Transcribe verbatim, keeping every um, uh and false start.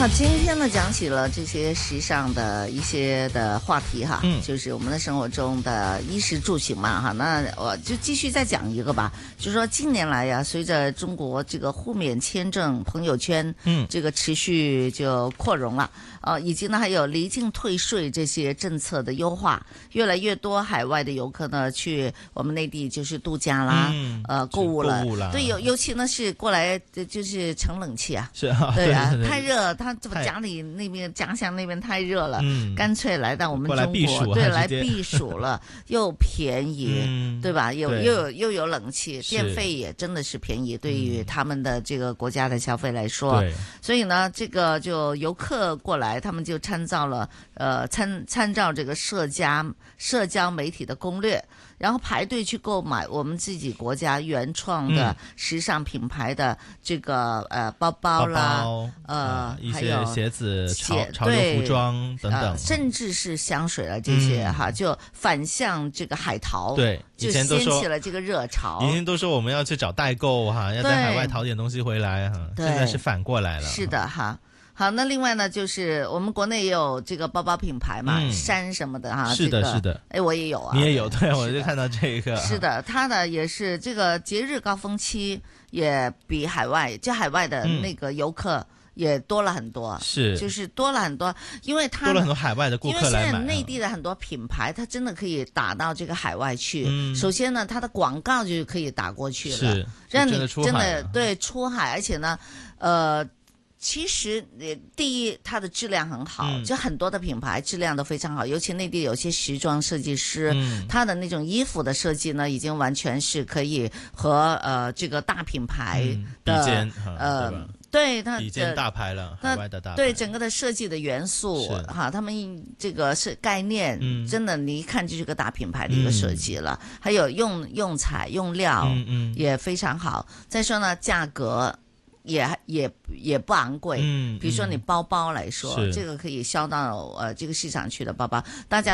好，今天呢讲起了这些时尚的一些的话题哈， 嗯， 就是我们的生活中的衣食住行嘛哈。那我就继续再讲一个吧，就是说近年来呀，随着中国这个互免签证朋友圈，嗯，这个持续就扩容了，呃，以及呢还有离境退税这些政策的优化，越来越多海外的游客呢去我们内地就是度假啦，嗯、呃购物了， 购物啦对，尤尤其呢是过来就是乘冷气啊， 是啊， 对啊， 对对对太热，他怎么家里那边家乡那边太热了， 嗯， 干脆来到我们过来中国， 避暑啊对，来直接避暑了，又便宜， 嗯对吧？有对又有又有冷气， 是电费也真的是便宜，对于他们的这个国家的消费来说， 对， 所以呢，这个就游客过来，他们就参照了呃参参照这个社交社交媒体的攻略，然后排队去购买我们自己国家原创的时尚品牌的这个呃包包啦， 包包呃、 啊一还有些鞋子、潮鞋潮流服装等等， 呃，甚至是香水啊这些、 嗯哈，就反向这个海淘， 对，以就前都说掀起了这个热潮。 以前都说我们要去找代购哈，要在对海外淘点东西回来哈， 对现在是反过来了。 是的哈。好，那另外呢，就是我们国内也有这个包包品牌嘛， 嗯山什么的哈。 是的这个、 是的哎，我也有啊。 你也有，对， 是我就看到这个。 是的，它呢也是这个节日高峰期也比海外，就海外的那个游客也多了很多， 是就是多了很多，因为它多了很多海外的顾因为现在客来买啊。 内地的很多品牌，它真的可以打到这个海外去。 嗯首先呢，它的广告就可以打过去了， 是让你就真的出真海了的对出海，而且呢，呃。其实，呃，第一，它的质量很好， 嗯就很多的品牌质量都非常好，尤其内地有些时装设计师， 嗯他的那种衣服的设计呢，已经完全是可以和呃这个大品牌嗯比的、 肩哈呃对吧对它比肩的大牌了，海外的大牌。 对整个的设计的元素是哈，他们这个是概念， 嗯真的你一看就是个大品牌的一个设计了。还有用用材用料嗯嗯也非常好。再说呢，价格也也也不昂贵。 嗯， 比如说你嗯包包来说， 是这个可以销到呃这个市场去的包包，大家。